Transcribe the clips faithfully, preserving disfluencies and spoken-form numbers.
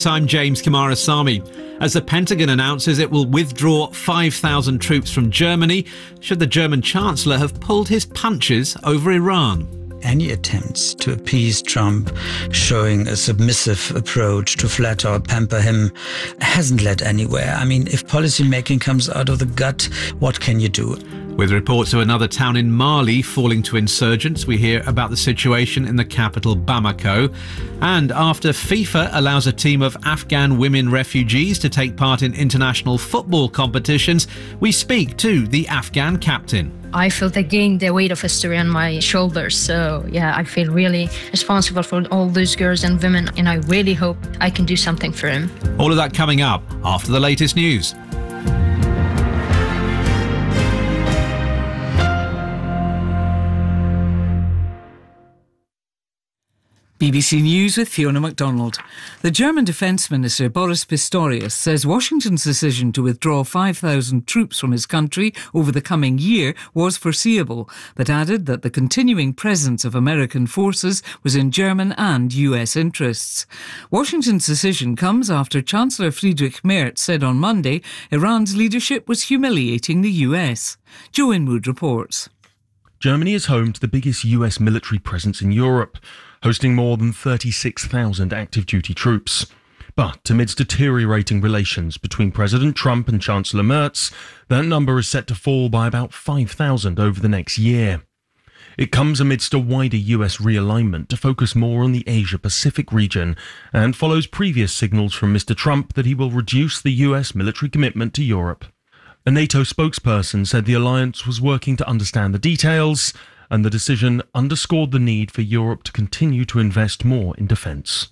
I'm James Kumarasamy. As the Pentagon announces it will withdraw five thousand troops from Germany, should the German Chancellor have pulled his punches over Iran? Any attempts to appease Trump, showing a submissive approach to flatter or pamper him, hasn't led anywhere. I mean, if policy making comes out of the gut, what can you do? With reports of another town in Mali falling to insurgents, we hear about the situation in the capital Bamako. And after FIFA allows a team of Afghan women refugees to take part in international football competitions, we speak to the Afghan captain. I felt again the weight of history on my shoulders. So, yeah, I feel really responsible for all those girls and women, and I really hope I can do something for them. All of that coming up after the latest news. B B C News with Fiona MacDonald. The German Defence Minister Boris Pistorius says Washington's decision to withdraw five thousand troops from his country over the coming year was foreseeable, but added that the continuing presence of American forces was in German and U S interests. Washington's decision comes after Chancellor Friedrich Merz said on Monday Iran's leadership was humiliating the U S. Joe Inwood reports. Germany is home to the biggest U S military presence in Europe, hosting more than thirty-six thousand active duty troops. But amidst deteriorating relations between President Trump and Chancellor Merz, that number is set to fall by about five thousand over the next year. It comes amidst a wider U S realignment to focus more on the Asia-Pacific region and follows previous signals from Mister Trump that he will reduce the U S military commitment to Europe. A NATO spokesperson said the alliance was working to understand the details, and the decision underscored the need for Europe to continue to invest more in defence.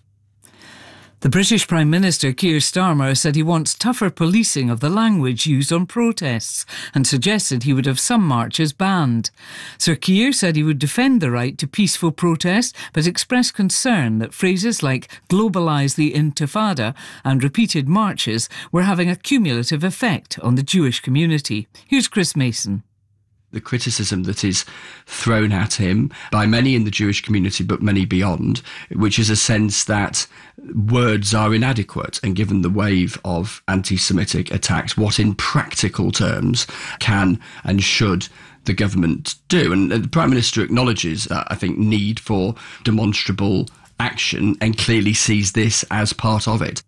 The British Prime Minister Keir Starmer said he wants tougher policing of the language used on protests and suggested he would have some marches banned. Sir Keir said he would defend the right to peaceful protest, but expressed concern that phrases like globalise the intifada and repeated marches were having a cumulative effect on the Jewish community. Here's Chris Mason. The criticism that is thrown at him by many in the Jewish community, but many beyond, which is a sense that words are inadequate, and given the wave of anti-Semitic attacks, what in practical terms can and should the government do? And the Prime Minister acknowledges, uh, I think, need for demonstrable action and clearly sees this as part of it.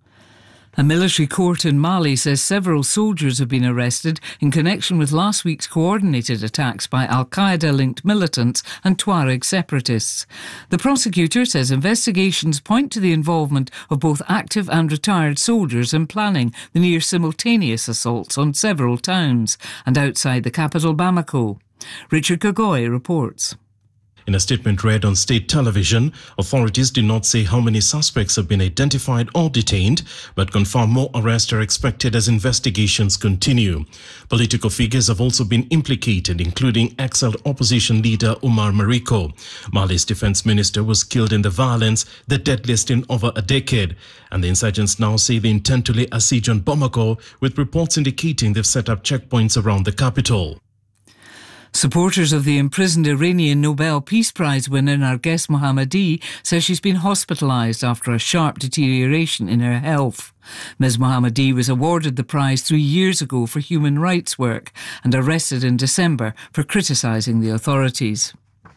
A military court in Mali says several soldiers have been arrested in connection with last week's coordinated attacks by Al-Qaeda-linked militants and Tuareg separatists. The prosecutor says investigations point to the involvement of both active and retired soldiers in planning the near-simultaneous assaults on several towns and outside the capital Bamako. Richard Kagoy reports. In a statement read on state television, authorities did not say how many suspects have been identified or detained, but confirm more arrests are expected as investigations continue. Political figures have also been implicated, including exiled opposition leader Umar Mariko. Mali's defense minister was killed in the violence, the deadliest in over a decade, and the insurgents now say they intend to lay a siege on Bamako, with reports indicating they've set up checkpoints around the capital. Supporters of the imprisoned Iranian Nobel Peace Prize winner Narges Mohammadi say she's been hospitalised after a sharp deterioration in her health. Miz Mohammadi was awarded the prize three years ago for human rights work and arrested in December for criticising the authorities.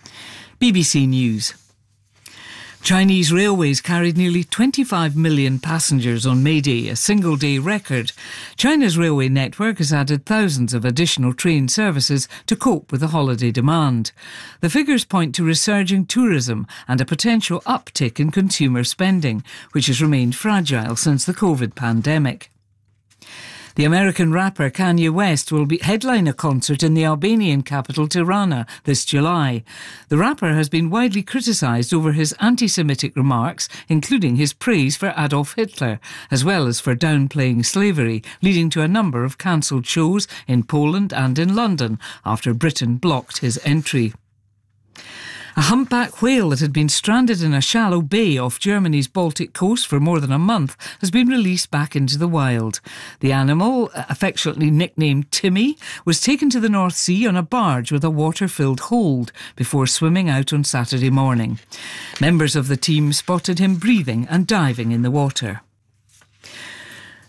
B B C News. Chinese railways carried nearly twenty-five million passengers on May Day, a single-day record. China's railway network has added thousands of additional train services to cope with the holiday demand. The figures point to resurging tourism and a potential uptick in consumer spending, which has remained fragile since the COVID pandemic. The American rapper Kanye West will be headline a concert in the Albanian capital Tirana this July. The rapper has been widely criticised over his anti-Semitic remarks, including his praise for Adolf Hitler, as well as for downplaying slavery, leading to a number of cancelled shows in Poland and in London after Britain blocked his entry. A humpback whale that had been stranded in a shallow bay off Germany's Baltic coast for more than a month has been released back into the wild. The animal, affectionately nicknamed Timmy, was taken to the North Sea on a barge with a water-filled hold before swimming out on Saturday morning. Members of the team spotted him breathing and diving in the water.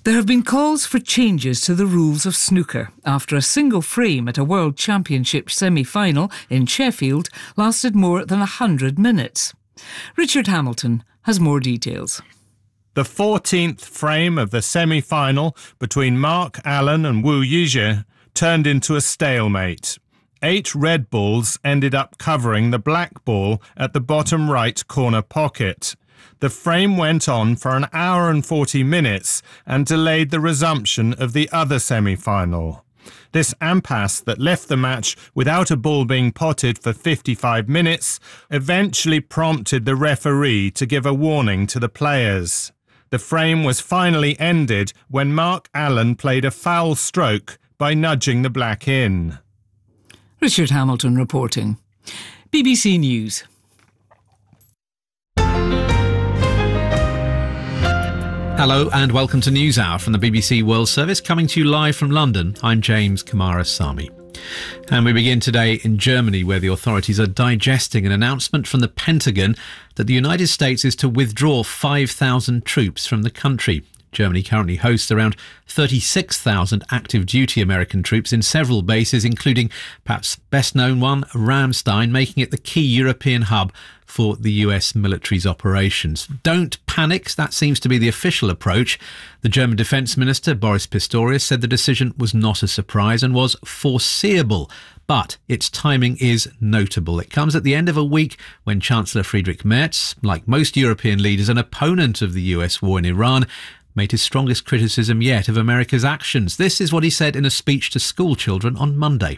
There have been calls for changes to the rules of snooker after a single frame at a World Championship semi-final in Sheffield lasted more than one hundred minutes. Richard Hamilton has more details. The fourteenth frame of the semi-final between Mark Allen and Wu Yizhe turned into a stalemate. Eight red balls ended up covering the black ball at the bottom right corner pocket. The frame went on for an hour and forty minutes and delayed the resumption of the other semi-final. This impasse that left the match without a ball being potted for fifty-five minutes eventually prompted the referee to give a warning to the players. The frame was finally ended when Mark Allen played a foul stroke by nudging the black in. Richard Hamilton reporting. B B C News. Hello and welcome to NewsHour from the B B C World Service, coming to you live from London. I'm James Kamarasamy. And we begin today in Germany, where the authorities are digesting an announcement from the Pentagon that the United States is to withdraw five thousand troops from the country. Germany currently hosts around thirty-six thousand active duty American troops in several bases, including perhaps best known one, Ramstein, making it the key European hub for the U S military's operations. Don't panic, that seems to be the official approach. The German Defence Minister, Boris Pistorius, said the decision was not a surprise and was foreseeable. But its timing is notable. It comes at the end of a week when Chancellor Friedrich Merz, like most European leaders, an opponent of the U S war in Iran, made his strongest criticism yet of America's actions. This is what he said in a speech to school children on Monday.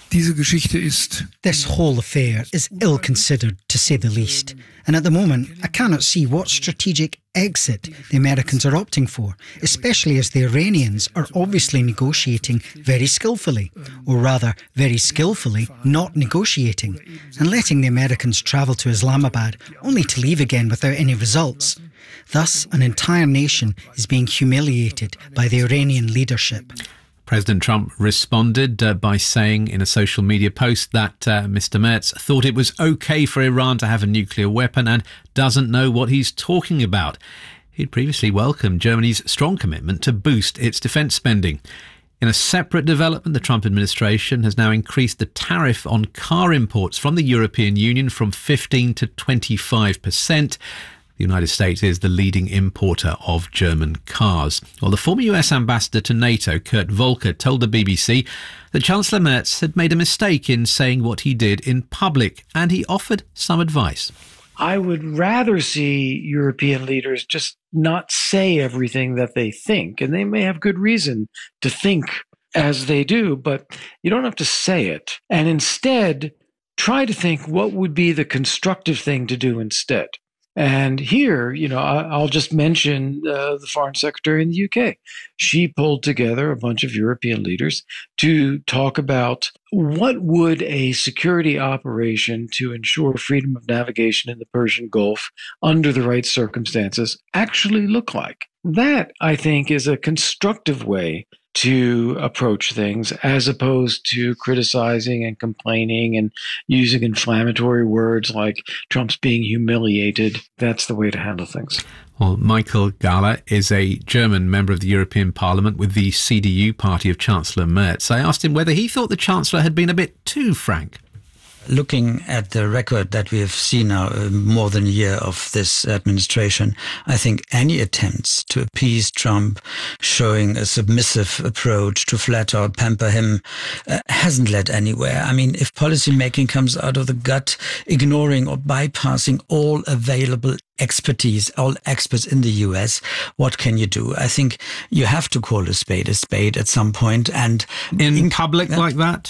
This whole affair is ill-considered, to say the least. And at the moment, I cannot see what strategic exit the Americans are opting for, especially as the Iranians are obviously negotiating very skillfully, or rather, very skillfully not negotiating, and letting the Americans travel to Islamabad only to leave again without any results. Thus, an entire nation is being humiliated by the Iranian leadership. President Trump responded uh, by saying in a social media post that uh, Mister Merz thought it was okay for Iran to have a nuclear weapon and doesn't know what he's talking about. He'd previously welcomed Germany's strong commitment to boost its defence spending. In a separate development, the Trump administration has now increased the tariff on car imports from the European Union from fifteen to twenty-five percent. The United States is the leading importer of German cars. Well, the former U S ambassador to NATO, Kurt Volker, told the B B C that Chancellor Merz had made a mistake in saying what he did in public, and he offered some advice. I would rather see European leaders just not say everything that they think, and they may have good reason to think as they do, but you don't have to say it. And instead, try to think what would be the constructive thing to do instead. And here, you know, I'll just mention uh, the Foreign Secretary in the U K. She pulled together a bunch of European leaders to talk about what would a security operation to ensure freedom of navigation in the Persian Gulf under the right circumstances actually look like. That, I think, is a constructive way to approach things, as opposed to criticizing and complaining and using inflammatory words like Trump's being humiliated. That's the way to handle things. Well, Michael Gahler is a German member of the European Parliament with the C D U party of Chancellor Merz. I asked him whether he thought the Chancellor had been a bit too frank. Looking at the record that we have seen now, uh, more than a year of this administration, I think any attempts to appease Trump, showing a submissive approach to flatter or pamper him, uh, hasn't led anywhere. I mean, if policy making comes out of the gut, ignoring or bypassing all available expertise, all experts in the U S, what can you do? I think you have to call a spade a spade at some point. And in, in public uh, like that?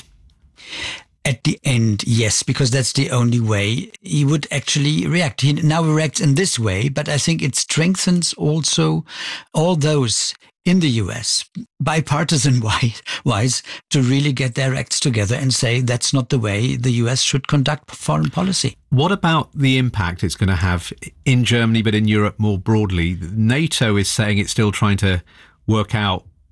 At the end, yes, because that's the only way he would actually react. He now reacts in this way, but I think it strengthens also all those in the U S, bipartisan wise, to really get their acts together and say that's not the way the U S should conduct foreign policy. What about the impact it's going to have in Germany, but in Europe more broadly? NATO is saying it's still trying to work out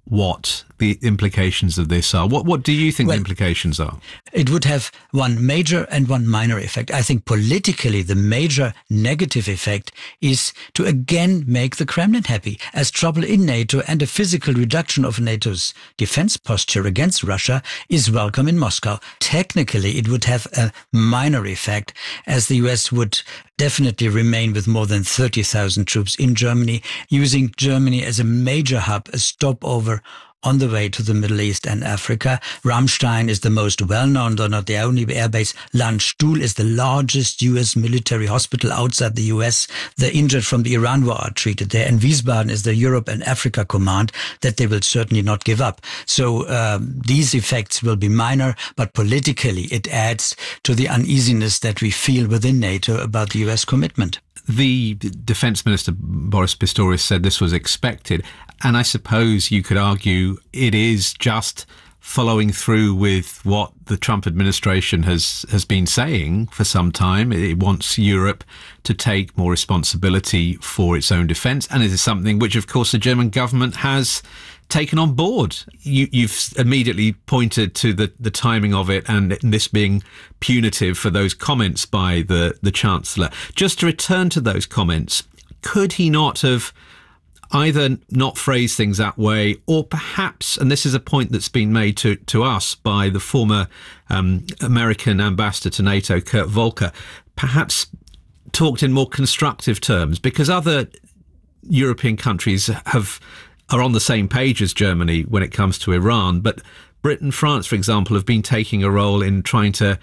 what the implications of this are. What what do you think well, the implications are? It would have one major and one minor effect. I think politically the major negative effect is to again make the Kremlin happy, as trouble in NATO and a physical reduction of NATO's defense posture against Russia is welcome in Moscow. Technically, it would have a minor effect, as the U S would definitely remain with more than thirty thousand troops in Germany, using Germany as a major hub, a stopover on the way to the Middle East and Africa. Ramstein is the most well-known, though not the only airbase. Landstuhl is the largest U S military hospital outside the U S. The injured from the Iran war are treated there. And Wiesbaden is the Europe and Africa command that they will certainly not give up. So um, these effects will be minor, but politically it adds to the uneasiness that we feel within NATO about the U S commitment. The Defence Minister, Boris Pistorius, said this was expected. And I suppose you could argue it is just following through with what the Trump administration has, has been saying for some time. It wants Europe to take more responsibility for its own defence. And it is something which, of course, the German government has taken on board. You, you've immediately pointed to the, the timing of it and this being punitive for those comments by the, the Chancellor. Just to return to those comments, could he not have either not phrased things that way, or perhaps, and this is a point that's been made to, to us by the former um, American ambassador to NATO, Kurt Volker, perhaps talked in more constructive terms, because other European countries have are on the same page as Germany when it comes to Iran. But Britain, France, for example, have been taking a role in trying to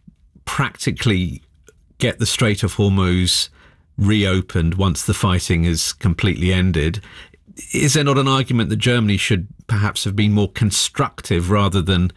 practically get the Strait of Hormuz reopened once the fighting is completely ended. Is there not an argument that Germany should perhaps have been more constructive rather than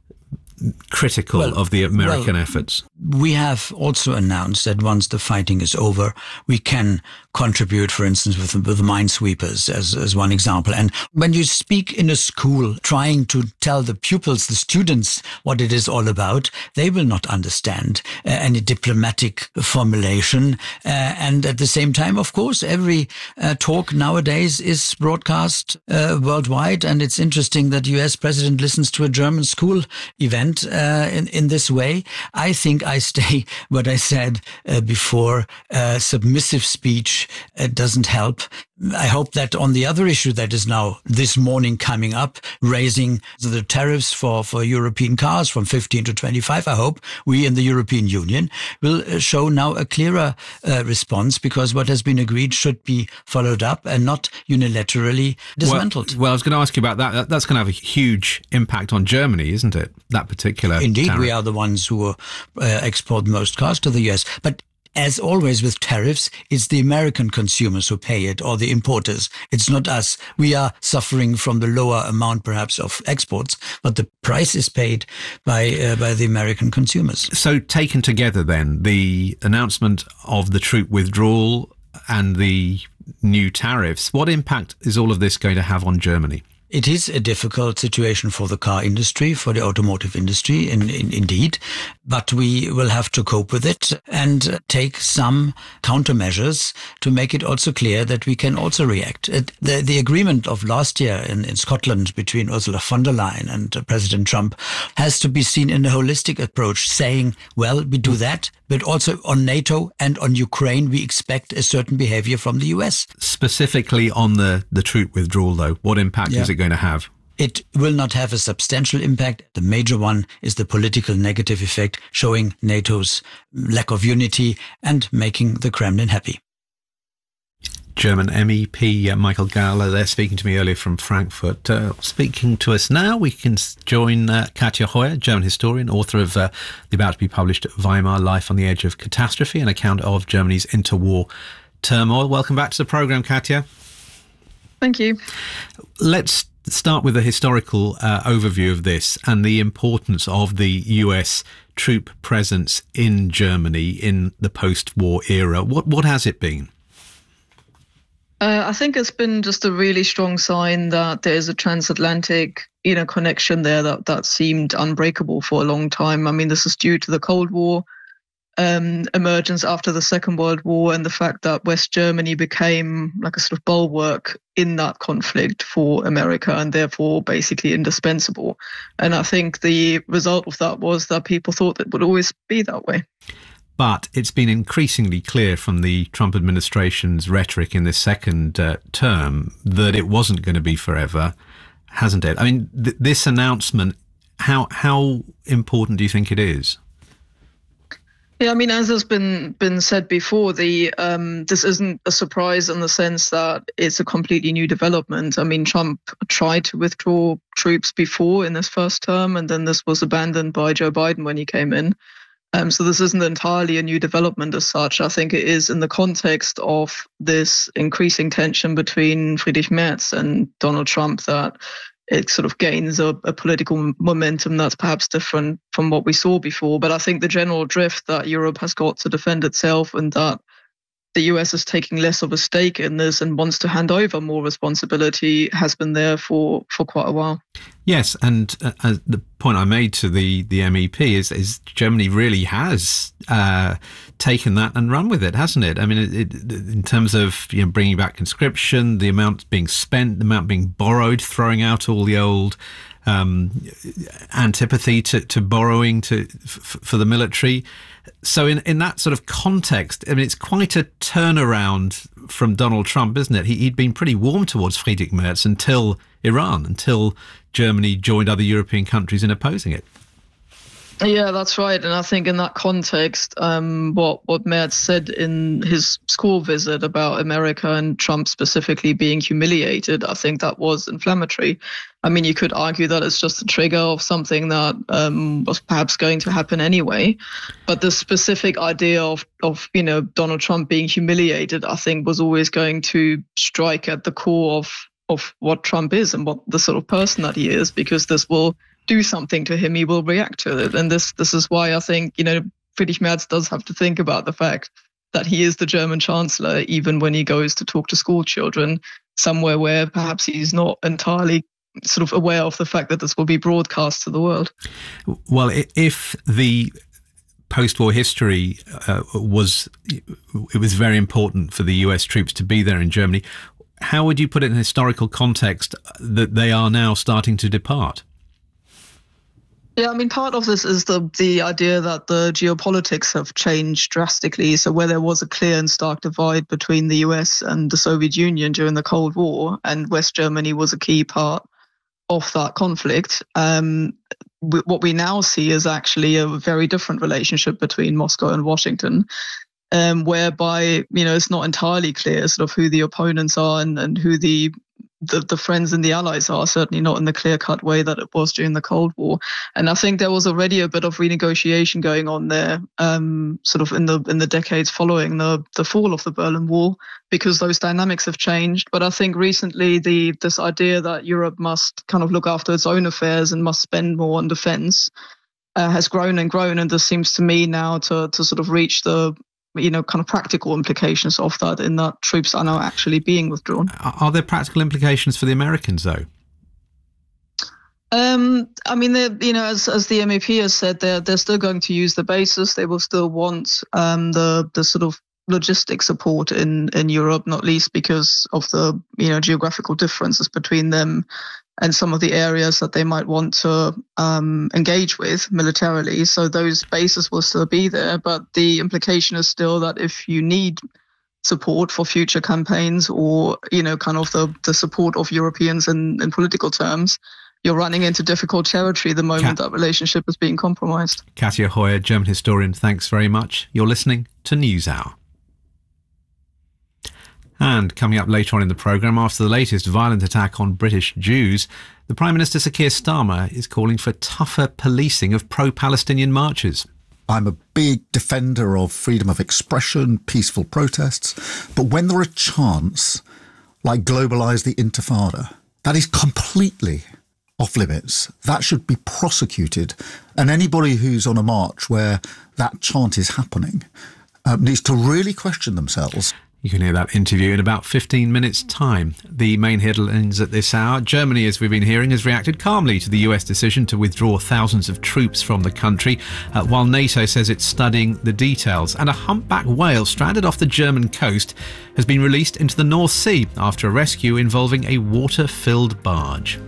critical well, of the American well, efforts? We have also announced that once the fighting is over, we can contribute, for instance, with, with minesweepers as, as one example. And when you speak in a school trying to tell the pupils, the students, what it is all about, they will not understand uh, any diplomatic formulation. Uh, and at the same time, of course, every uh, talk nowadays is broadcast uh, worldwide. And it's interesting that U S President listens to a German school event uh, in, in this way. I think I stay what I said uh, before, uh, submissive speech uh, doesn't help. I hope that on the other issue that is now this morning coming up, raising the tariffs for, for European cars from fifteen to twenty-five, I hope we in the European Union will show now a clearer uh, response, because what has been agreed should be followed up and not unilaterally dismantled. Well, well I was going to ask you about that. That's going to have a huge impact on Germany, isn't it? That particular Indeed, tariff. We are the ones who uh, export most cars to the U S. But as always with tariffs, it's the American consumers who pay it, or the importers. It's not us. We are suffering from the lower amount, perhaps, of exports, but the price is paid by uh, by the American consumers. So taken together then, the announcement of the troop withdrawal and the new tariffs, what impact is all of this going to have on Germany? It is a difficult situation for the car industry, for the automotive industry, in, in, indeed, but we will have to cope with it and take some countermeasures to make it also clear that we can also react. It, the, the agreement of last year in, in Scotland between Ursula von der Leyen and uh, President Trump has to be seen in a holistic approach, saying, well, we do that, but also on NATO and on Ukraine, we expect a certain behavior from the U S. Specifically on the, the troop withdrawal, though, what impact yeah. is it going to have? It will not have a substantial impact. The major one is the political negative effect, showing NATO's lack of unity and making the Kremlin happy. German M E P uh, Michael Gahler there, speaking to me earlier from Frankfurt. Uh, speaking to us now, we can join uh, Katja Heuer, German historian, author of uh, the about-to-be-published Weimar Life on the Edge of Catastrophe, an account of Germany's interwar turmoil. Welcome back to the programme, Katja. Thank you. Let's start with a historical uh, overview of this and the importance of the U S troop presence in Germany in the post-war era. What what has it been? Uh, I think it's been just a really strong sign that there is a transatlantic, you know, connection there that, that seemed unbreakable for a long time. I mean, this is due to the Cold War. um, emergence after the Second World War and the fact that West Germany became like a sort of bulwark in that conflict for America and therefore basically indispensable. And I think the result of that was that people thought it would always be that way. But it's been increasingly clear from the Trump administration's rhetoric in this second uh, term that it wasn't going to be forever, hasn't it? I mean, th- this announcement, how how important do you think it is? Yeah, I mean, as has been been said before, the um, this isn't a surprise in the sense that it's a completely new development. I mean, Trump tried to withdraw troops before in his first term, and then this was abandoned by Joe Biden when he came in. Um, so this isn't entirely a new development as such. I think it is in the context of this increasing tension between Friedrich Merz and Donald Trump that it sort of gains a, a political momentum that's perhaps different from what we saw before. But I think the general drift that Europe has got to defend itself and that the U S is taking less of a stake in this and wants to hand over more responsibility has been there for, for quite a while. Yes, and uh, the point I made to the, the M E P is, is Germany really has uh, taken that and run with it, hasn't it? I mean, it, it, in terms of you know, bringing back conscription, the amount being spent, the amount being borrowed, throwing out all the old um, antipathy to, to borrowing to f- for the military. So in, in that sort of context, I mean, it's quite a turnaround from Donald Trump, isn't it? He, he'd been pretty warm towards Friedrich Merz until Iran, until Germany joined other European countries in opposing it. Yeah, that's right. And I think in that context, um, what, what Merz said in his school visit about America and Trump specifically being humiliated, I think that was inflammatory. I mean, you could argue that it's just a trigger of something that um, was perhaps going to happen anyway. But the specific idea of, of, you know, Donald Trump being humiliated, I think was always going to strike at the core of, of what Trump is and what the sort of person that he is, because this will do something to him, he will react to it. And this this is why I think, you know, Friedrich Merz does have to think about the fact that he is the German chancellor, even when he goes to talk to school children somewhere where perhaps he's not entirely sort of aware of the fact that this will be broadcast to the world. Well, if the post-war history uh, was, it was very important for the U S troops to be there in Germany, how would you put it in historical context that they are now starting to depart? Yeah, I mean, part of this is the the idea that the geopolitics have changed drastically. So where there was a clear and stark divide between the U S and the Soviet Union during the Cold War, and West Germany was a key part of that conflict, um, what we now see is actually a very different relationship between Moscow and Washington, um, whereby, you know, it's not entirely clear sort of who the opponents are and, and who the The, the friends and the allies are, certainly not in the clear-cut way that it was during the Cold War. And I think there was already a bit of renegotiation going on there, um, sort of in the in the decades following the, the fall of the Berlin Wall, because those dynamics have changed. But I think recently the this idea that Europe must kind of look after its own affairs and must spend more on defence uh, has grown and grown, and this seems to me now to to sort of reach the you know, kind of practical implications of that, in that troops are now actually being withdrawn. Are there practical implications for the Americans, though? Um, I mean, you know, as as the M E P has said, they're they're still going to use the bases. They will still want um, the the sort of logistic support in in Europe, not least because of the you know geographical differences between them and some of the areas that they might want to um, engage with militarily. So those bases will still be there, but the implication is still that if you need support for future campaigns, or, you know, kind of the, the support of Europeans in, in political terms, you're running into difficult territory the moment Kat- that relationship is being compromised. Katja Hoyer, German historian, thanks very much. You're listening to NewsHour. And coming up later on in the programme, after the latest violent attack on British Jews, the Prime Minister Sir Keir Starmer is calling for tougher policing of pro-Palestinian marches. I'm a big defender of freedom of expression, peaceful protests, but when there are chants like globalise the Intifada, that is completely off limits. That should be prosecuted, and anybody who's on a march where that chant is happening uh, needs to really question themselves. You can hear that interview in about fifteen minutes' time. The main headlines at this hour. Germany, as we've been hearing, has reacted calmly to the U S decision to withdraw thousands of troops from the country, uh, while NATO says it's studying the details. And a humpback whale stranded off the German coast has been released into the North Sea after a rescue involving a water-filled barge.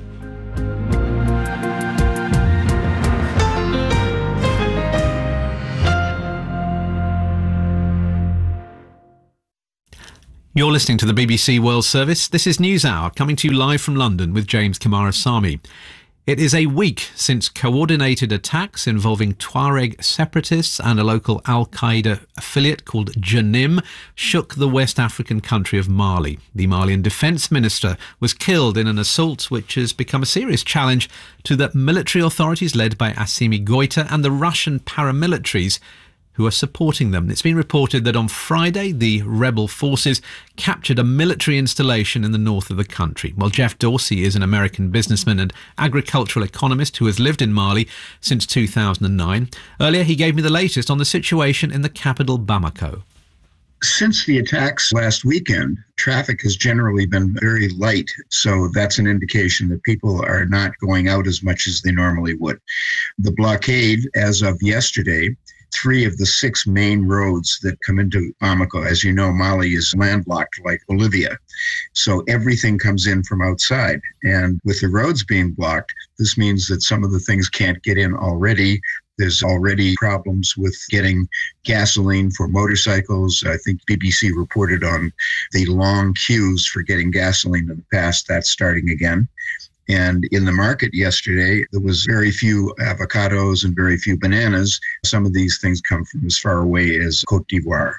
You're listening to the B B C World Service. This is NewsHour, coming to you live from London with James Kamarasamy. It is a week since coordinated attacks involving Tuareg separatists and a local Al-Qaeda affiliate called Janim shook the West African country of Mali. The Malian defence minister was killed in an assault which has become a serious challenge to the military authorities led by Assimi Goïta and the Russian paramilitaries who are supporting them. It's been reported that on Friday, the rebel forces captured a military installation in the north of the country. Well, Jeff Dorsey is an American businessman and agricultural economist who has lived in Mali since two thousand nine. Earlier, he gave me the latest on the situation in the capital, Bamako. Since the attacks last weekend, traffic has generally been very light, so that's an indication that people are not going out as much as they normally would. The blockade, as of yesterday, three of the six main roads that come into Bamako. As you know, Mali is landlocked like Bolivia. So everything comes in from outside. And with the roads being blocked, this means that some of the things can't get in already. There's already problems with getting gasoline for motorcycles. I think B B C reported on the long queues for getting gasoline in the past. That's starting again. And in the market yesterday, there was very few avocados and very few bananas. Some of these things come from as far away as Côte d'Ivoire.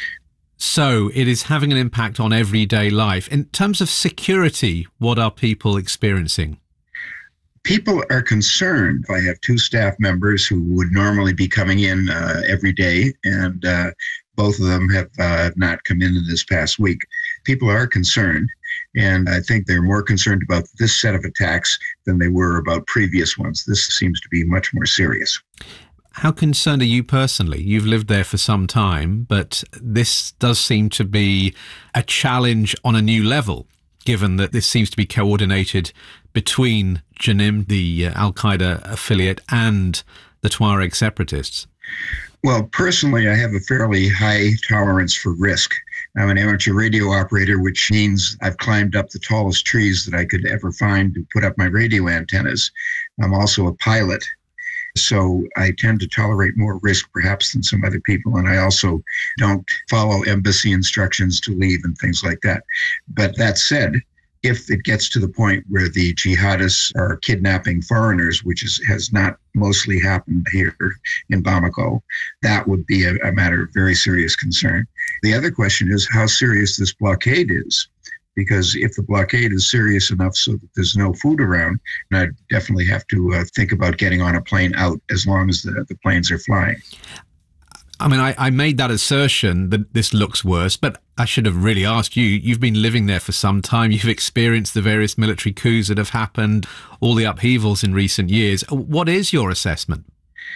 So it is having an impact on everyday life. In terms of security, what are people experiencing? People are concerned. I have two staff members who would normally be coming in uh, every day, and uh, both of them have uh, not come in in this past week. People are concerned. And I think they're more concerned about this set of attacks than they were about previous ones. This seems to be much more serious. How concerned are you personally? You've lived there for some time, but this does seem to be a challenge on a new level, given that this seems to be coordinated between Janim, the uh, Al-Qaeda affiliate, and the Tuareg separatists. Well, personally, I have a fairly high tolerance for risk. I'm an amateur radio operator, which means I've climbed up the tallest trees that I could ever find to put up my radio antennas. I'm also a pilot, so I tend to tolerate more risk perhaps than some other people, and I also don't follow embassy instructions to leave and things like that. But that said, if it gets to the point where the jihadists are kidnapping foreigners, which is, has not mostly happened here in Bamako, that would be a, a matter of very serious concern. The other question is how serious this blockade is, because if the blockade is serious enough so that there's no food around, then I'd definitely have to uh, think about getting on a plane out as long as the, the planes are flying. I mean, I, I made that assertion that this looks worse, but I should have really asked you. You've been living there for some time. You've experienced the various military coups that have happened, all the upheavals in recent years. What is your assessment?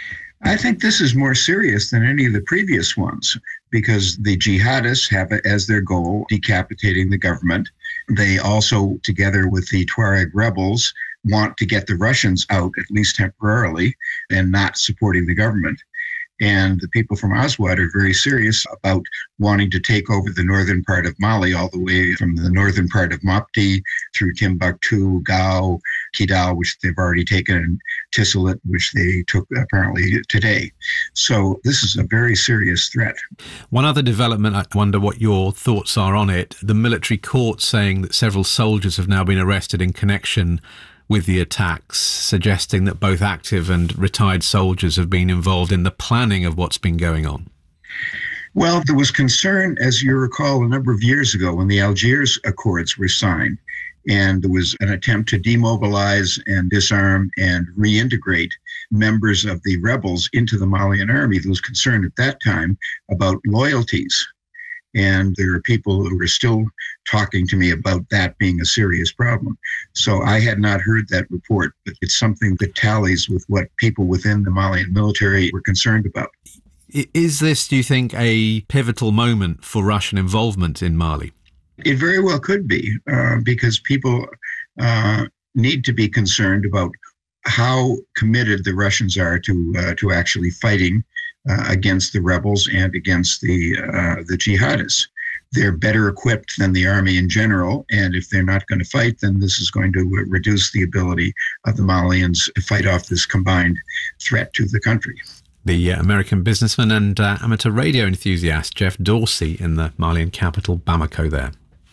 I think this is more serious than any of the previous ones because the jihadists have it as their goal decapitating the government. They also, together with the Tuareg rebels, want to get the Russians out, at least temporarily, and not supporting the government. And the people from Aswad are very serious about wanting to take over the northern part of Mali, all the way from the northern part of Mopti through Timbuktu, Gao, Kidal, which they've already taken, and Tisalit, which they took apparently today. So this is a very serious threat. One other development, I wonder what your thoughts are on it. The military court saying that several soldiers have now been arrested in connection with the attacks, suggesting that both active and retired soldiers have been involved in the planning of what's been going on. Well, there was concern, as you recall, a number of years ago when the Algiers Accords were signed, and there was an attempt to demobilize and disarm and reintegrate members of the rebels into the Malian army. There was concern at that time about loyalties. And there are people who are still talking to me about that being a serious problem. So I had not heard that report, but it's something that tallies with what people within the Malian military were concerned about. Is this, do you think, a pivotal moment for Russian involvement in Mali? It very well could be, uh, because people uh, need to be concerned about how committed the Russians are to uh, to actually fighting uh, against the rebels and against the uh, the jihadists. They're better equipped than the army in general, and if they're not going to fight, then this is going to reduce the ability of the Malians to fight off this combined threat to the country. The uh, American businessman and uh, amateur radio enthusiast Jeff Dorsey in the Malian capital Bamako there.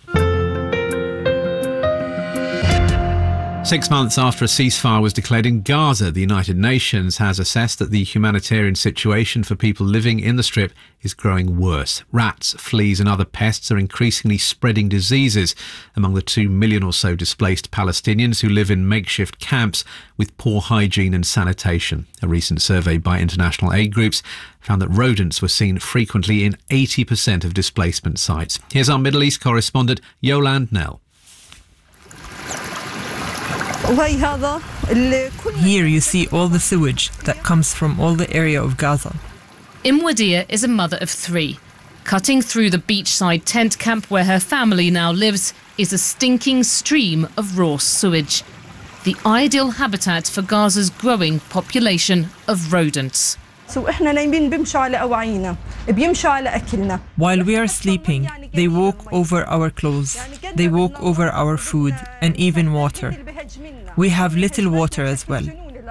Six months after a ceasefire was declared in Gaza, the United Nations has assessed that the humanitarian situation for people living in the Strip is growing worse. Rats, fleas and other pests are increasingly spreading diseases among the two million or so displaced Palestinians who live in makeshift camps with poor hygiene and sanitation. A recent survey by international aid groups found that rodents were seen frequently in eighty percent of displacement sites. Here's our Middle East correspondent, Yolande Knell. Here you see all the sewage that comes from all the area of Gaza. Imwadia is a mother of three. Cutting through the beachside tent camp where her family now lives is a stinking stream of raw sewage. The ideal habitat for Gaza's growing population of rodents. While we are sleeping, they walk over our clothes, they walk over our food and even water. We have little water as well.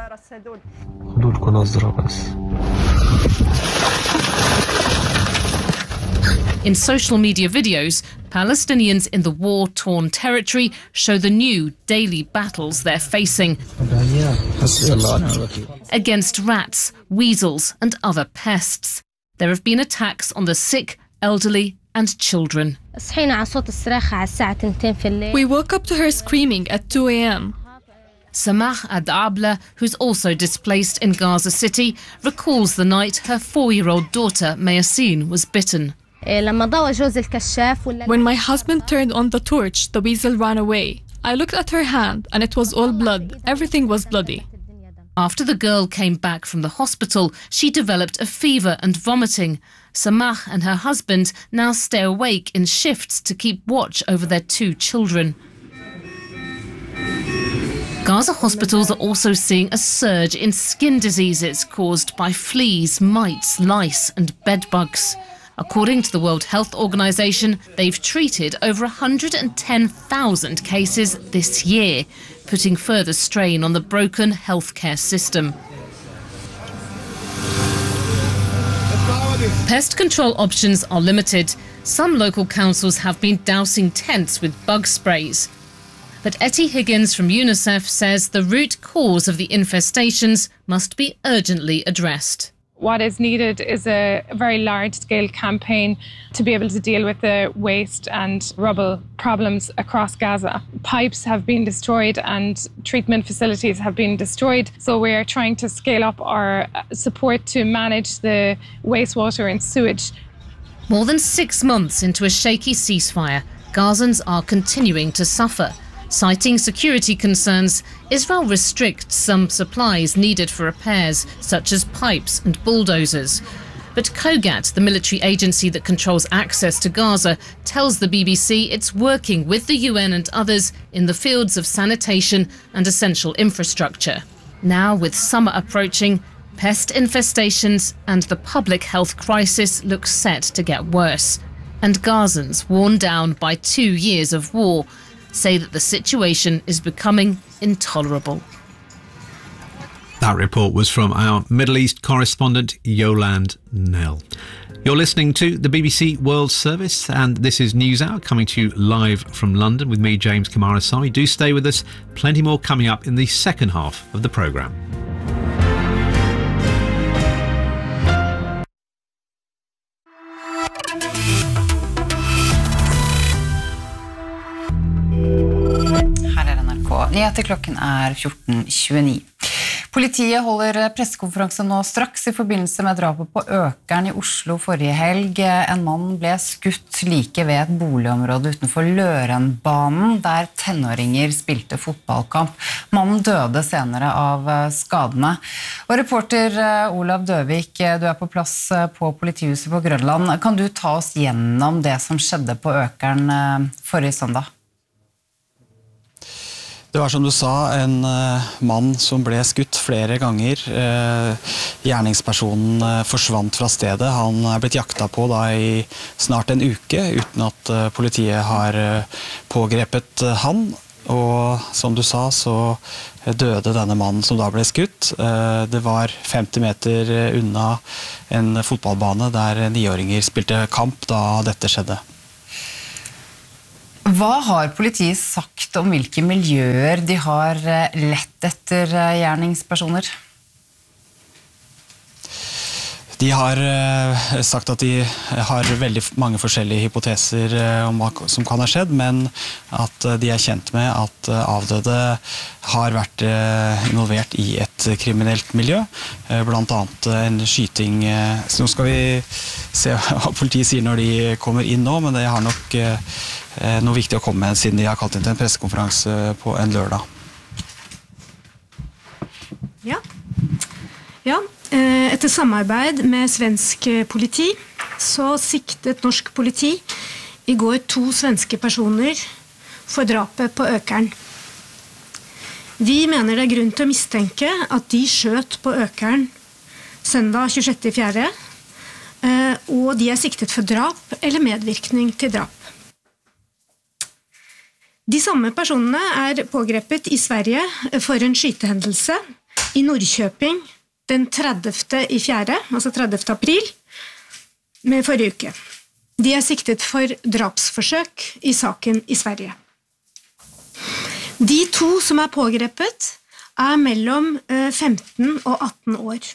In social media videos, Palestinians in the war-torn territory show the new daily battles they're facing against rats, weasels and other pests. There have been attacks on the sick, elderly and children. We woke up to her screaming at two a.m. Samah Ad-Abla, who's also displaced in Gaza City, recalls the night her four-year-old daughter Mayaseen was bitten. When my husband turned on the torch, the weasel ran away. I looked at her hand and it was all blood. Everything was bloody. After the girl came back from the hospital, she developed a fever and vomiting. Samah and her husband now stay awake in shifts to keep watch over their two children. Gaza hospitals are also seeing a surge in skin diseases caused by fleas, mites, lice and bedbugs. According to the World Health Organization, they've treated over one hundred ten thousand cases this year, putting further strain on the broken healthcare system. Pest control options are limited. Some local councils have been dousing tents with bug sprays. But Etty Higgins from UNICEF says the root cause of the infestations must be urgently addressed. What is needed is a very large-scale campaign to be able to deal with the waste and rubble problems across Gaza. Pipes have been destroyed and treatment facilities have been destroyed, so we're trying to scale up our support to manage the wastewater and sewage. More than six months into a shaky ceasefire, Gazans are continuing to suffer. Citing security concerns, Israel restricts some supplies needed for repairs, such as pipes and bulldozers. But Kogat, the military agency that controls access to Gaza, tells the B B C it's working with the U N and others in the fields of sanitation and essential infrastructure. Now, with summer approaching, pest infestations and the public health crisis look set to get worse. And Gazans, worn down by two years of war, say that the situation is becoming intolerable. That report was from our Middle East correspondent, Yolande Knell. You're listening to the B B C World Service, and this is NewsHour coming to you live from London with me, James Kamarasamy. Do stay with us. Plenty more coming up in the second half of the programme. Nyheter klokken er fjorten tjueni. Politiet holder pressekonferanse nå straks i forbindelse med drapet på Økern i Oslo forrige helg. En mann ble skutt like ved et boligområde utenfor Lørenbanen, der tenåringer spilte fotballkamp. Mannen døde senere av skadene. Og reporter Olav Døvik, du er på plass på politihuset på Grønland. Kan du ta oss gjennom det som skjedde på Økern forrige søndag? Det var som du sa, en uh, mann som ble skutt flere ganger. Uh, gjerningspersonen uh, forsvant fra stedet. Han er blitt jakta på da i snart en uke, uten at uh, politiet har uh, pågrepet uh, han. Og som du sa, så døde denne mannen som da ble skutt. Uh, det var femti meter unna en fotballbane der niåringer spilte kamp da dette skjedde. Hva har politiet sagt om hvilke miljøer de har lett etter gjerningspersoner? De har sagt at de har veldig mange forskjellige hypoteser om hva som kan ha skjedd, men at de er kjent med at avdøde har vært involvert i et kriminelt miljø, blant annet en skyting. Så nå skal vi se hva politiet sier når de kommer inn nå, men det har nok noe viktig å komme med siden de har kalt inn til en pressekonferanse på en lørdag. Ja. Ja, etter samarbeid med svensk politi så siktet norsk politi i går to svenske personer for drapet på Økern. Vi mener det er grunn til å mistenke at de skjøt på Økern søndag tjuesjette fjerde, og de er siktet for drap eller medvirkning til drap. De samme personene er pågrepet i Sverige for en skytehendelse i Nordkjøping den tredivte i fjerde, altså tredivte april, med forrige uke. De er siktet for drapsforsøk i saken i Sverige. De to som er pågrepet er mellom femten og atten år.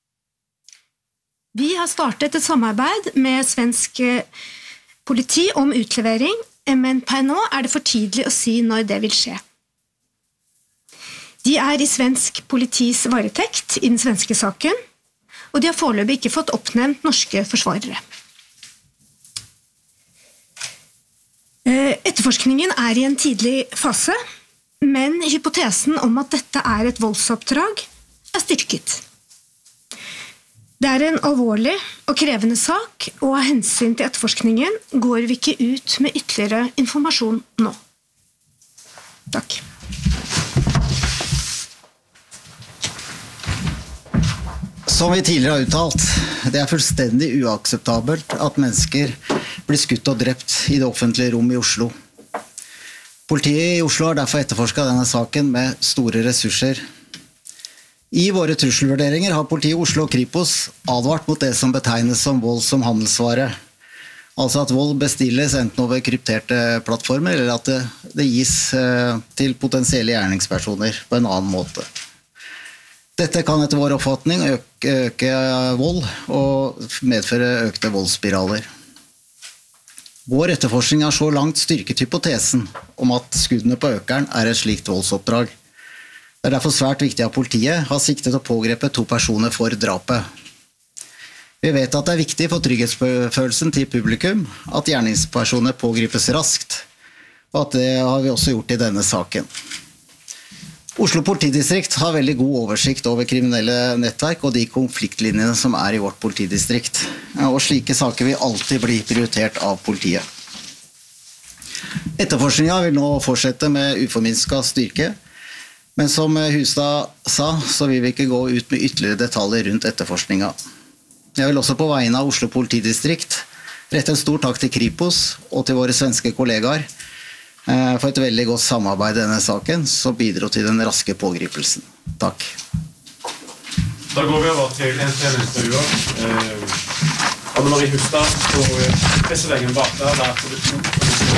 Vi har startet et samarbeid med svensk politi om utlevering, men per nå er det for tidlig å si når det vil skje. De er i svensk politis varetekt i den svenske saken, og de har foreløpig ikke fått oppnevnt norske forsvarere. Etterforskningen er i en tidlig fase, men hypotesen om at dette er et voldsoppdrag er styrket. Det er en alvorlig og krevende sak, og av hensyn til etterforskningen går vi ikke ut med ytterligere informasjon nå. Takk. Som vi tidligere har uttalt, det er fullstendig uakseptabelt at mennesker blir skutt og drept i det offentlige rom i Oslo. Politiet i Oslo har derfor etterforsket denne saken med store ressurser. I våre trusselvurderinger har politiet i Oslo og Kripos advart mot det som betegnes som vold som handelsvare. Altså at vold bestilles enten over krypterte plattformer, eller at det, det gis eh, til potensielle gjerningspersoner på en annen måte. Dette kan etter vår oppfatning øke, øke vold og medføre økte voldsspiraler. Vår etterforskning har så langt styrket hypotesen om at skuddene på Økern er et slikt voldsoppdrag. Det er derfor svært viktig at politiet har siktet å pågrepe to personer for drapet. Vi vet at det er viktig for trygghetsfølelsen til publikum at gjerningspersoner pågripes raskt, og at det har vi også gjort i denne saken. Oslo politidistrikt har veldig god oversikt over kriminelle nettverk og de konfliktlinjene som er i vårt politidistrikt, og slike saker vil alltid bli prioritert av politiet. Etterforskningen vil nå fortsette med uforminsket styrke, men som Hustad sa, så vil vi ikke gå ut med ytterligere detaljer rundt etterforskningen. Jeg vil også på vegne av Oslo politidistrikt rette en stor takk til Kripos og til våre svenske kollegaer for et veldig godt samarbeid i denne saken, som bidro til den raske pågripelsen. Takk. Da går vi over til en treningsintervjuer. Eh, Anne Marie Hustad på presseleggen bak der, der får du to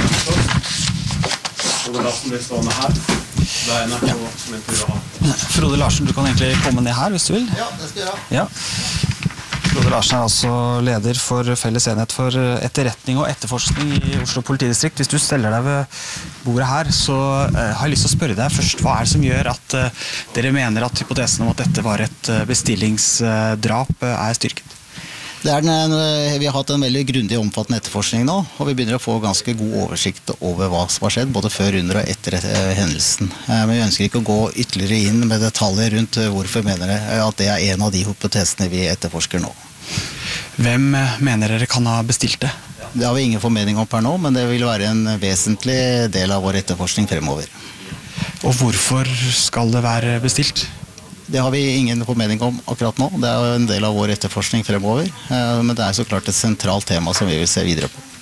først. Frode Larsen blir stående her. Det er N R K som intervjuer han. Frode Larsen, du kan egentlig komme ned her hvis du vil. Ja, det skal jeg gjøre. Ja. Frode Larsen er altså leder for Felles enhet for etterretning og etterforskning i Oslo politidistrikt. Hvis du steller deg ved bordet her, så uh, har jeg lyst til å spørre deg først, hva er det som gjør at uh, dere mener at hypotesen om at dette var et uh, bestillingsdrap uh, er styrket? Det er den, vi har hatt en veldig grundig og omfattende etterforskning nå, og vi begynner å få ganske god oversikt over hva som har skjedd, både før, under og etter hendelsen. Men vi ønsker ikke å gå ytterligere inn med detaljer rundt hvorfor mener jeg at det er en av de hypotesene vi etterforsker nå. Hvem mener dere kan ha bestilt det? Det har vi ingen formening om per nå, men det vil være en vesentlig del av vår etterforskning fremover. Og hvorfor skal det være bestilt? Det har vi ingen formening om akkurat nå. Det er en del av vår etterforskning fremover, men det er så klart et sentralt tema som vi vil se videre på.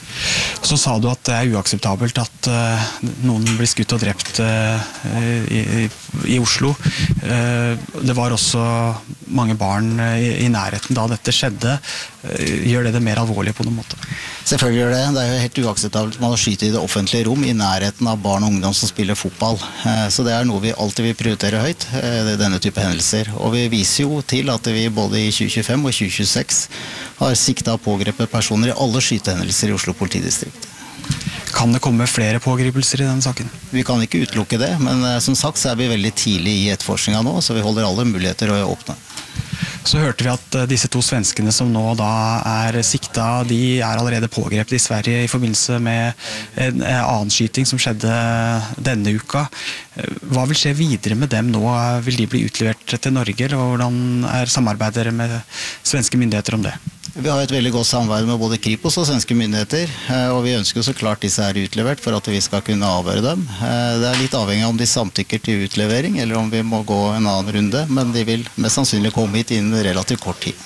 Så sa du at det er uakseptabelt at uh, noen blir skutt og drept uh, i, i Oslo. Uh, det var også mange barn i, i nærheten da dette skjedde. Uh, gjør det det mer alvorlig på noen måte? Selvfølgelig gjør det. Det er jo helt uakseptabelt man skyter i det offentlige rom i nærheten av barn og ungdom som spiller fotball. Uh, så det er noe vi alltid vil prioritere høyt, uh, denne type hendelser. Og vi viser jo til at vi både i tjue tjuefem og tjue tjueseks har siktet og pågrepet personer i alle skytehendelser i Oslo politidistrikt. Kan det komme flere pågripelser i denne saken? Vi kan ikke utelukke det, men som sagt så er vi veldig tidlig i etterforskningen nå, så vi holder alle muligheter å åpne. Så hørte vi at disse to svenskene som nå da er sikta, de er allerede pågrepet i Sverige i forbindelse med en annen skyting som skjedde denne uka. Hva vil skje videre med dem nå? Vil de bli utlevert til Norge, eller hvordan er samarbeidet med svenske myndigheter om det? Vi har et veldig godt samarbeid med både Kripos og svenske myndigheter, og vi ønsker så klart disse er utlevert for at vi skal kunne avhøre dem. Det er litt avhengig av om de samtykker til utlevering, eller om vi må gå en annen runde, men de vil mest sannsynlig komme hit innen relativt kort tid.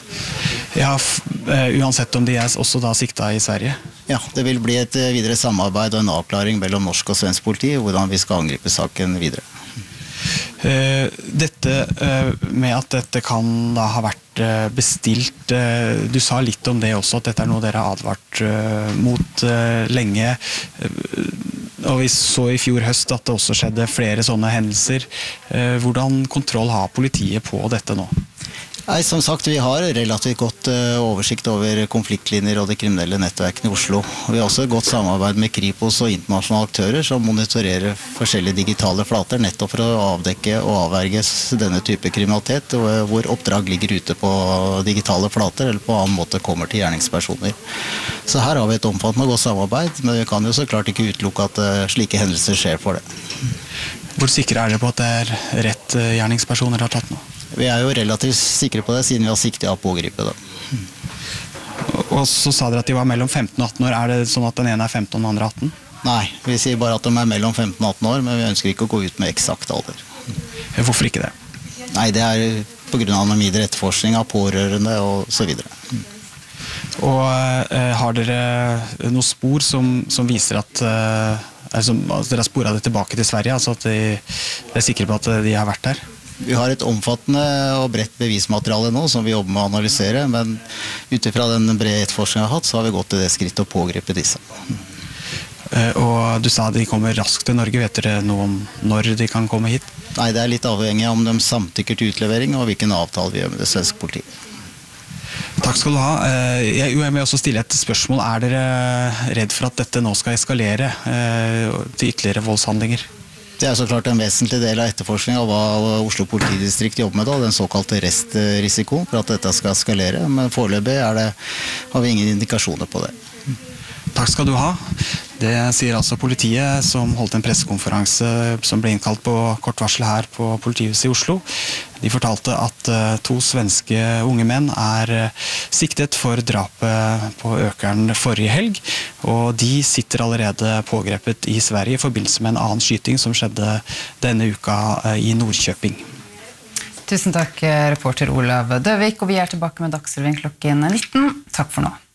Ja, uansett om de er også da sikta i Sverige? Ja, det vil bli et videre samarbeid og en avklaring mellom norsk og svensk politi, hvordan vi skal angripe saken videre. Uh, dette uh, med at dette kan da ha vært uh, bestilt, uh, du sa litt om det også, at dette er noe dere har advart uh, mot uh, lenge, uh, og vi så i fjor høst at det også skjedde flere sånne hendelser. Uh, hvordan kontroll har politiet på dette nå? Nei, som sagt, vi har relativt godt uh, oversikt over konfliktlinjer og de kriminelle nettverkene i Oslo. Vi har også et godt samarbeid med Kripos og internasjonale aktører som monitorerer forskjellige digitale flater, nettopp for å avdekke og avverge denne type kriminalitet, uh, hvor oppdrag ligger ute på digitale flater eller på annen måte kommer til gjerningspersoner. Så her har vi et omfattende godt samarbeid, men vi kan jo så klart ikke utelukke at uh, slike hendelser skjer for det. Hvor sikre er dere på at det er rett uh, gjerningspersoner har tatt nå? Vi er jo relativt sikre på det, siden vi har siktet av pågripet det. Og så sa dere at de var mellom femten og atten år. Er det sånn at den ene er femten og den andre atten? Nei, vi sier bare at de er mellom femten og atten år, men vi ønsker ikke å gå ut med eksakt alder. Hvorfor ikke det? Nei, det er på grunn av den videre etterforskning av pårørende og så videre. Og uh, har dere noen spor som, som viser at, uh, altså, at dere har sporet det tilbake til Sverige, altså at de, de er sikre på at de har vært der? Vi har et omfattende og bredt bevismateriale nå som vi jobber med å analysere, men utifra den brede etterforskningen vi har hatt, så har vi gått til det skrittet å pågripe disse. Og du sa de kommer raskt til Norge. Vet dere noe om når de kan komme hit? Nei, det er litt avhengig av om de samtykker til utlevering og hvilken avtale vi gjør med det svenske politiet. Takk skal du ha. Jeg vil også stille et spørsmål. Er dere redd for at dette nå skal eskalere til ytterligere voldshandlinger? Det er så klart en vesentlig del av etterforskningen av hva Oslo politidistrikt jobber med da, den såkalte restrisiko for at dette skal eskalere, men foreløpig er det, har vi ingen indikasjoner på det. Takk skal du ha. Det sier altså politiet som holdt en pressekonferanse som ble innkalt på kort varsel her på politihuset i Oslo. De fortalte at to svenske unge menn er siktet for drapet på Økern forrige helg, og de sitter allerede pågrepet i Sverige i forbindelse med en annen skyting som skjedde denne uka i Nordkjøping. Tusen takk, reporter Olav Døvik, og vi er tilbake med Dagsrevyen klokken nitten. Takk for nå.